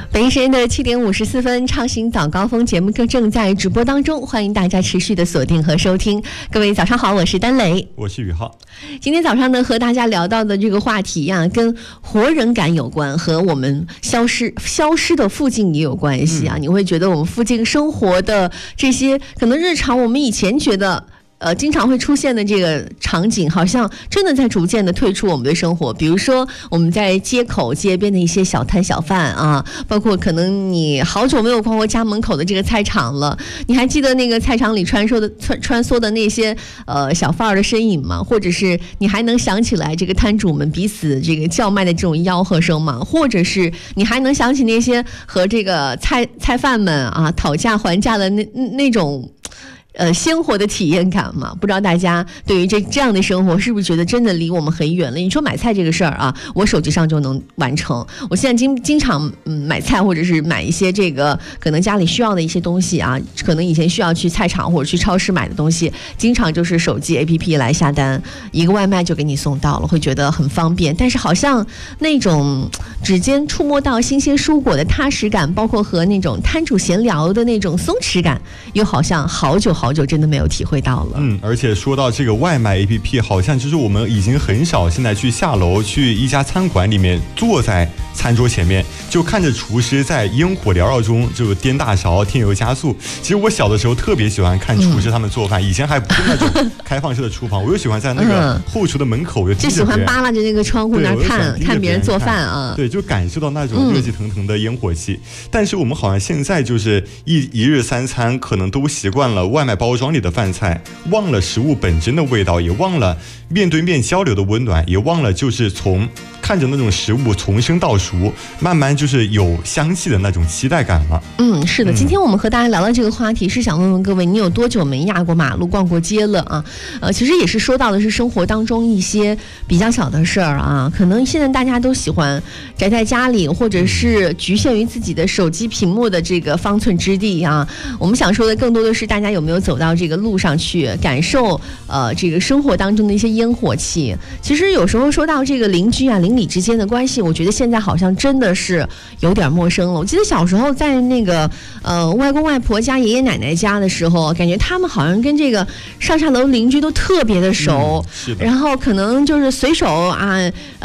北京时间的7点54分，畅行早高峰节目正在直播当中，欢迎大家持续的锁定和收听。各位早上好，我是丹雷， 我是宇浩。 今天早上呢，和大家聊到的这个话题呀，跟活人感有关，和我们消失的附近也有关系啊。你会觉得我们附近生活的这些可能日常我们以前觉得经常会出现的这个场景，好像真的在逐渐的退出我们的生活。比如说我们在街口街边的一些小摊小贩啊，包括可能你好久没有逛过家门口的这个菜场了，你还记得那个菜场里穿梭的那些小贩的身影吗？或者是你还能想起来这个摊主们彼此这个叫卖的这种吆喝声吗？或者是你还能想起那些和这个菜贩们啊讨价还价的那种鲜活的体验感嘛？不知道大家对于这样的生活是不是觉得真的离我们很远了？你说买菜这个事儿啊，我手机上就能完成。我现在经常买菜，或者是买一些这个可能家里需要的一些东西啊，可能以前需要去菜场或者去超市买的东西，经常就是手机 APP 来下单，一个外卖就给你送到了，会觉得很方便。但是好像那种指尖触摸到新鲜蔬果的踏实感，包括和那种摊主闲聊的那种松弛感，又好像好久真的没有体会到了。 而且说到这个外卖 APP， 好像就是我们已经很少现在去下楼去一家餐馆里面坐在餐桌前面，就看着厨师在烟火缭绕中就颠大勺添油加醋。其实我小的时候特别喜欢看厨师他们做饭，以前还不是那种开放式的厨房，我又喜欢在那个后厨的门口， 就喜欢扒拉着那个窗户那看别人做饭啊。 对，就感受到那种热气腾腾的烟火气。但是我们好像现在就是一日三餐可能都习惯了外卖包装里的饭菜，忘了食物本身的味道，也忘了面对面交流的温暖，也忘了就是从看着那种食物从生到熟，慢慢就是有香气的那种期待感了。 是的，今天我们和大家聊到这个话题，是想问问各位，你有多久没压过马路、逛过街了啊？其实也是说到的是生活当中一些比较小的事儿啊，可能现在大家都喜欢宅在家里，或者是局限于自己的手机屏幕的这个方寸之地啊。我们想说的更多的是，大家有没有走到这个路上去感受这个生活当中的一些烟火气。其实有时候说到这个邻居啊、邻里之间的关系，我觉得现在好像真的是有点陌生了。我记得小时候在那个外公外婆家、爷爷奶奶家的时候，感觉他们好像跟这个上下楼邻居都特别的熟， 是的。 然后可能就是随手